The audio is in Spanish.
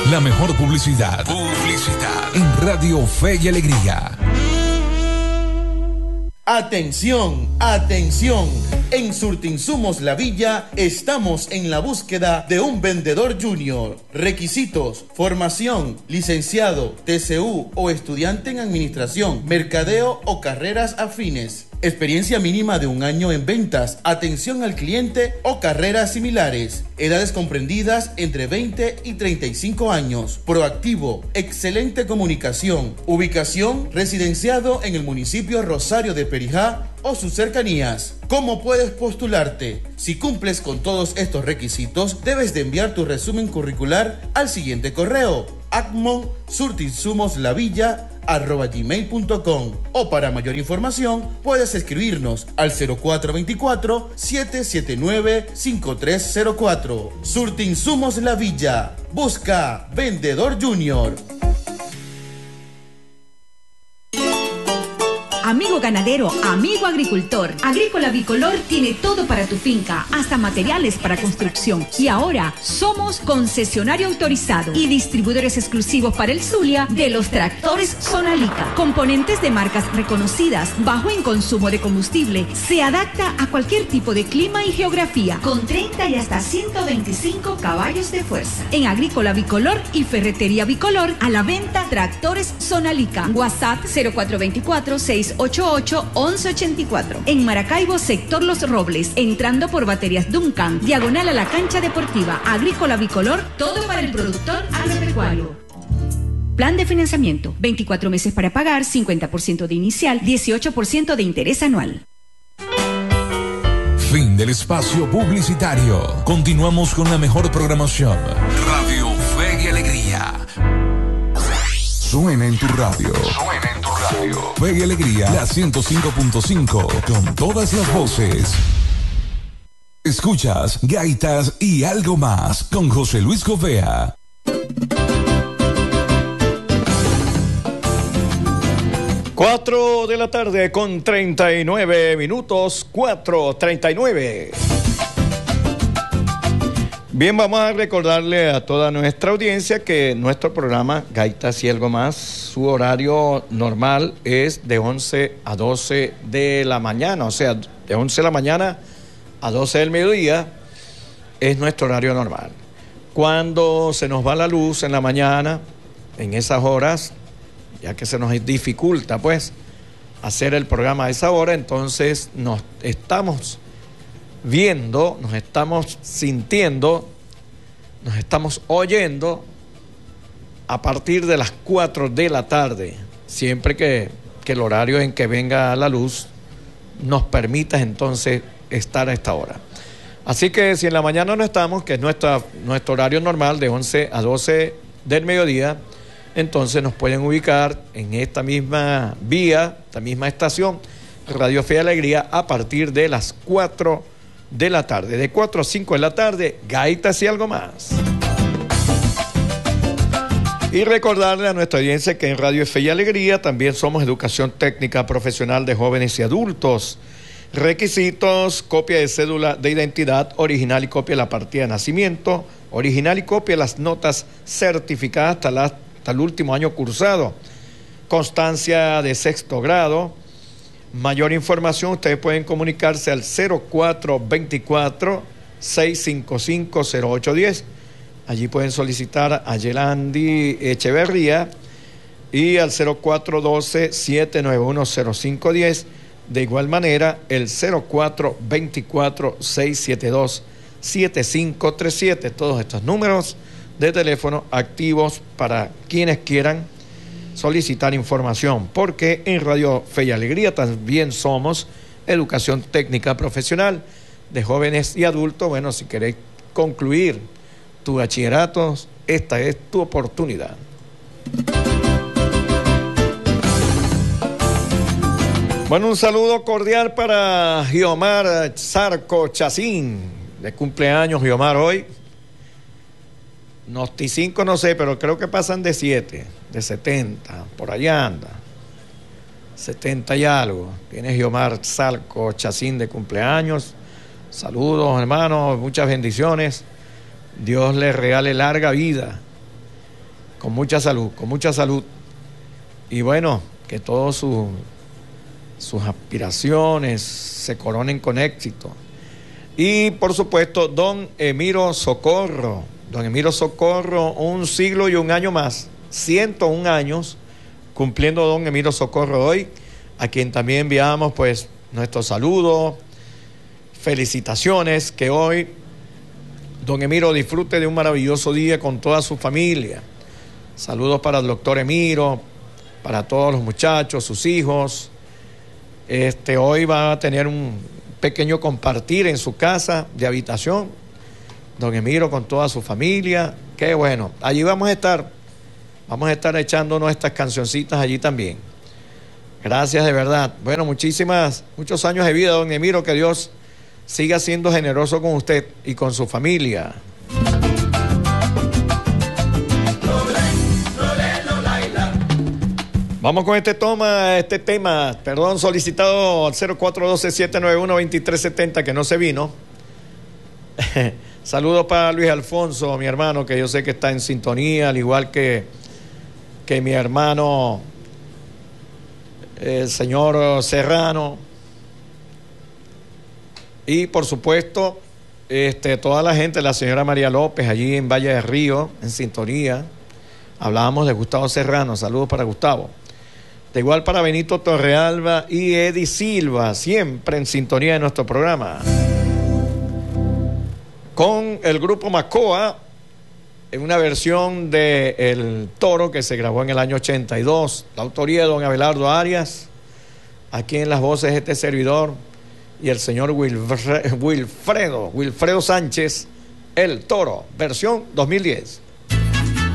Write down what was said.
La mejor publicidad. En Radio Fe y Alegría. Atención, atención. En Surtinsumos La Villa estamos en la búsqueda de un vendedor junior. Requisitos: formación, licenciado, TCU o estudiante en administración, mercadeo o carreras afines. Experiencia mínima de 1 año en ventas, atención al cliente o carreras similares. Edades comprendidas entre 20 y 35 años. Proactivo, excelente comunicación. Ubicación: residenciado en el municipio Rosario de Perijá o sus cercanías. ¿Cómo puedes postularte? Si cumples con todos estos requisitos, debes de enviar tu resumen curricular al siguiente correo: acmonsurtinsumoslavilla@gmail.com, o para mayor información puedes escribirnos al 0424-779-5304. Surtinsumos La Villa, busca vendedor junior. Amigo ganadero, amigo agricultor, Agrícola Bicolor tiene todo para tu finca, hasta materiales para construcción. Y ahora somos concesionario autorizado y distribuidores exclusivos para el Zulia de los tractores Sonalica. Componentes de marcas reconocidas, bajo en consumo de combustible, se adapta a cualquier tipo de clima y geografía, con 30 y hasta 125 caballos de fuerza. En Agrícola Bicolor y Ferretería Bicolor, a la venta tractores Sonalica. WhatsApp 0424-688-1184. En Maracaibo, sector Los Robles, entrando por Baterías Duncan, diagonal a la cancha deportiva. Agrícola Bicolor, todo para el productor agropecuario. Plan de financiamiento: 24 meses para pagar, 50% de inicial, 18% de interés anual. Fin del espacio publicitario. Continuamos con la mejor programación. Radio Fe y Alegría. Suena en tu radio. Fe y Alegría, la 105.5, con todas las voces. Escuchas Gaitas y algo más con José Luis Govea. Cuatro de la tarde con 39 minutos, 4:39. Bien, vamos a recordarle a toda nuestra audiencia que nuestro programa Gaitas y algo más, su horario normal es de 11 a 12 de la mañana, o sea, de 11 de la mañana a 12 del mediodía es nuestro horario normal. Cuando se nos va la luz en la mañana, en esas horas, ya que se nos dificulta pues hacer el programa a esa hora, entonces nos estamos viendo, nos estamos sintiendo, nos estamos oyendo a partir de las 4 de la tarde, siempre que el horario en que venga la luz nos permita entonces estar a esta hora. Así que si en la mañana no estamos, que es nuestro horario normal de 11 a 12 del mediodía, entonces nos pueden ubicar en esta misma vía, esta misma estación, Radio Fe y Alegría, a partir de las 4 de la tarde. De 4 a 5 de la tarde, Gaitas y algo más. Y recordarle a nuestra audiencia que en Radio Fe y Alegría también somos educación técnica profesional de jóvenes y adultos. Requisitos: copia de cédula de identidad original y copia de la partida de nacimiento, original y copia de las notas certificadas hasta el último año cursado, constancia de 6º grado. Mayor información, ustedes pueden comunicarse al 0424-655-0810. Allí pueden solicitar a Yelandi Echeverría, y al 0412-791-0510. De igual manera, el 0424-672-7537. Todos estos números de teléfono activos para quienes quieran solicitar información, porque en Radio Fe y Alegría también somos educación técnica profesional de jóvenes y adultos. Bueno, si querés concluir tu bachillerato, esta es tu oportunidad. Bueno, un saludo cordial para Giomar Zarco Chacín, de cumpleaños Giomar hoy. 95 no sé, pero creo que pasan de 7, de 70, por allá anda. 70 y algo. Tiene Giomar Zarco Chacín de cumpleaños. Saludos, hermanos, muchas bendiciones. Dios le regale larga vida con mucha salud. Y bueno, que todos sus aspiraciones se coronen con éxito. Y por supuesto, don Emiro Socorro, un siglo y un año más, 101 años, cumpliendo don Emiro Socorro hoy, a quien también enviamos pues nuestro saludo, felicitaciones, que hoy don Emiro disfrute de un maravilloso día con toda su familia. Saludos para el doctor Emiro, para todos los muchachos, sus hijos. Hoy va a tener un pequeño compartir en su casa de habitación, don Emiro con toda su familia. Qué bueno, allí vamos a estar echando nuestras cancioncitas allí también. Gracias de verdad. Bueno, muchos años de vida, don Emiro, que Dios siga siendo generoso con usted y con su familia. Vamos con este tema, solicitado al 0412-791-2370, que no se vino. Saludos para Luis Alfonso, mi hermano, que yo sé que está en sintonía, al igual que mi hermano, el señor Serrano. Y por supuesto, toda la gente, la señora María López, allí en Valle de Río, en sintonía. Hablábamos de Gustavo Serrano, saludos para Gustavo. De igual para Benito Torrealba y Eddie Silva, siempre en sintonía de nuestro programa. Con el grupo Macoa, en una versión de El Toro que se grabó en el año 82. La autoría de don Abelardo Arias, aquí en las voces este servidor, y el señor Wilfredo Sánchez, El Toro, versión 2010.